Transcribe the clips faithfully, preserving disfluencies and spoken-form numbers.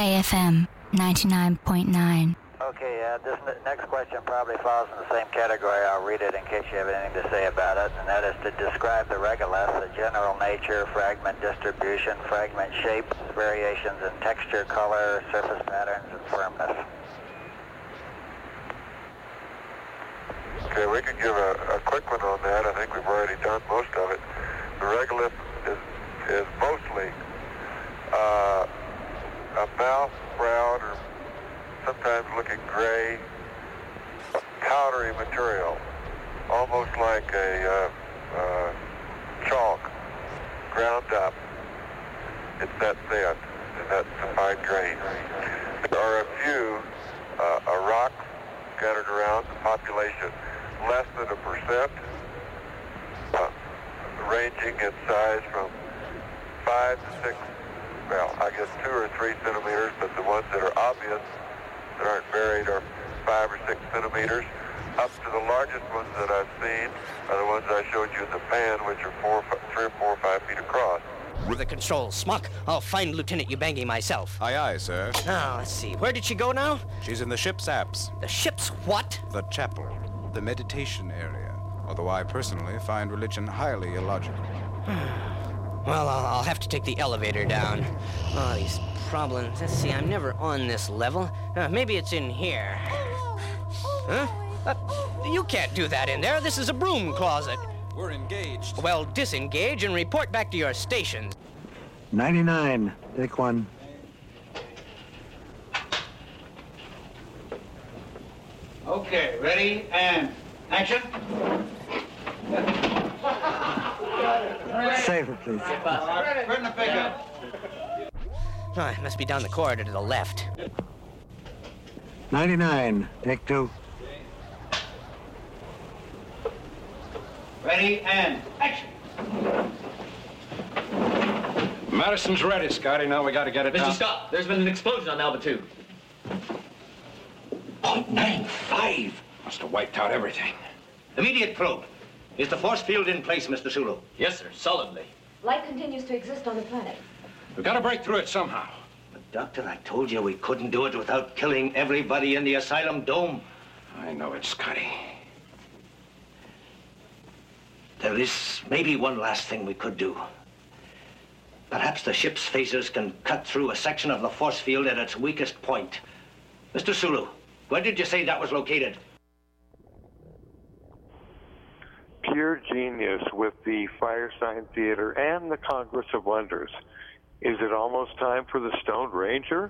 Bay F M ninety-nine point nine. Okay, uh, this n- next question probably falls in the same category. I'll read it in case you have anything to say about it, and that is to describe the regolith, the general nature, fragment distribution, fragment shape, variations in texture, color, surface patterns, and firmness. Okay, we can give a, a quick one on that. I think we've already done most of it. The regolith is, is mostly uh, a mouth, brown, or sometimes looking gray, powdery material, almost like a uh, uh, chalk, ground up. It's that thin, and that's a fine grain. There are a few uh, a rock scattered around the population, less than a percent, uh, ranging in size from five to six, well, I guess two or three centimeters, but the ones that are obvious that aren't buried are five or six centimeters. Up to the largest ones that I've seen are the ones I showed you in the pan, which are four, three or four or five feet across. With the controls, Smock. I'll find Lieutenant Ubangi myself. Aye, aye, sir. Now, let's see. Where did she go now? She's in the ship's apse. The ship's what? The chapel. The meditation area. Although I personally find religion highly illogical. Well, I'll, I'll have to take the elevator down. Oh, these problems. Let's see, I'm never on this level. Uh, maybe it's in here. Huh? Uh, you can't do that in there. This is a broom closet. We're engaged. Well, disengage and report back to your station. ninety-nine, take one. Okay, ready, and action. Safer, please. Turn the pickup. Oh, it must be down the corridor to the left. ninety-nine, take two. Ready, and action. Madison's ready, Scotty. Now we got to get it Mister down. Scott, there's been an explosion on Alba two. point nine five. Must have wiped out everything. Immediate probe. Is the force field in place, Mister Sulu? Yes, sir, solidly. Life continues to exist on the planet. We've got to break through it somehow. But, Doctor, I told you we couldn't do it without killing everybody in the asylum dome. I know it, Scotty. There is maybe one last thing we could do. Perhaps the ship's phasers can cut through a section of the force field at its weakest point. Mister Sulu, where did you say that was located? Pure genius with the Firesign Theater and the Congress of Wonders. Is it almost time for the Stone Ranger?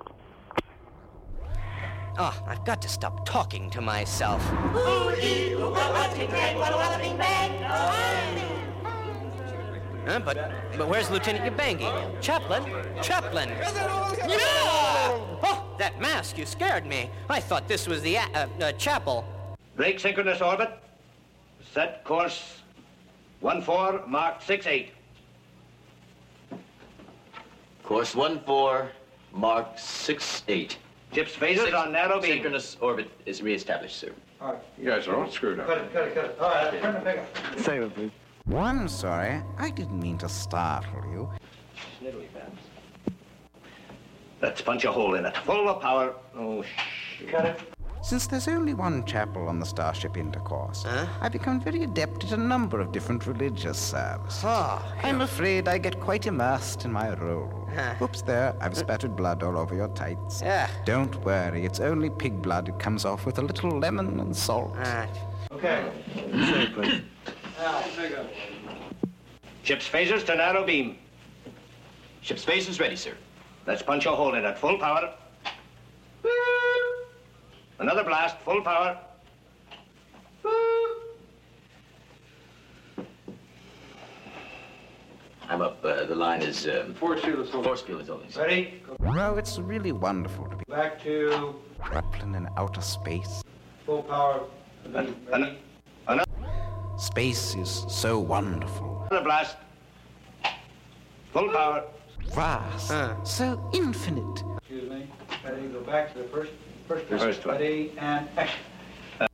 Oh, I've got to stop talking to myself. Huh, but, but where's Lieutenant Ubangi? Chaplain? Chaplain! Yeah! Oh, that mask, you scared me. I thought this was the uh, uh, chapel. Break synchronous orbit. Set course one four, mark six eight. Course one four, mark six eight. Ship's phasers on narrow beam. Synchronous orbit is reestablished, sir. All right. You guys are all screwed up. Cut it, cut it, cut it. All right, turn the pickup. Safer, please. I'm sorry. I didn't mean to startle you. Let's punch a hole in it. Full of power. Oh, shh. Cut it. Since there's only one chapel on the Starship Intercourse, Huh? I've become very adept at a number of different religious services. Oh, I'm afraid I get quite immersed in my role. Huh. Oops, there. I've spattered blood all over your tights. Yeah. Don't worry. It's only pig blood. It comes off with a little lemon and salt. Uh, Okay. Safer, please. Now, pickup. Ship's phasers to narrow beam. Ship's phase is ready, sir. Let's punch a hole in it. Full power. Another blast. Full power. I'm up. Uh, the line is... Um, Force field is over. force field is only, sir. Ready? Well, it's really wonderful to be Back to grappling in outer space. full power. An- Ready? an- Space is so wonderful. Another blast. Full power. Vast. Huh. So infinite. Excuse me. Ready? Go back to the first, first, First one. Ready, and action.